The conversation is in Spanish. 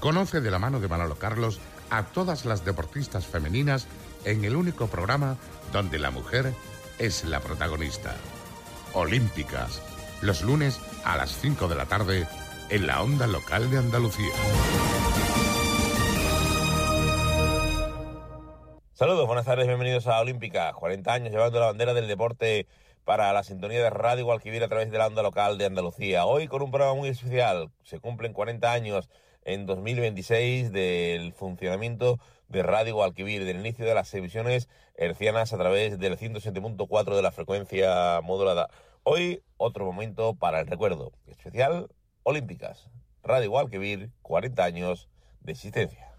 Conoce de la mano de Manolo Carlos a todas las deportistas femeninas en el único programa donde la mujer es la protagonista. Olímpicas, los lunes a las 5 de la tarde en la onda local de Andalucía. Saludos, buenas tardes, bienvenidos a Olímpicas. 40 años llevando la bandera del deporte para la sintonía de Radio Guadalquivir a través de la onda local de Andalucía. Hoy con un programa muy especial. Se cumplen 40 años en 2026 del funcionamiento de Radio Guadalquivir, del inicio de las emisiones hercianas a través del 107.4 de la frecuencia modulada. Hoy otro momento para el recuerdo. Especial Olímpicas. Radio Guadalquivir, 40 años de existencia.